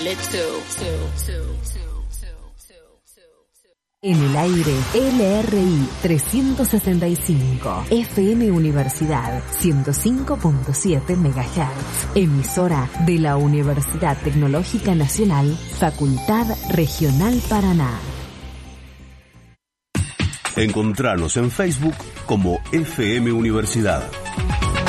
it too. En el aire, LRI 365, FM Universidad 105.7 MHz, emisora de la Universidad Tecnológica Nacional, Facultad Regional Paraná. Encontranos en Facebook como FM Universidad.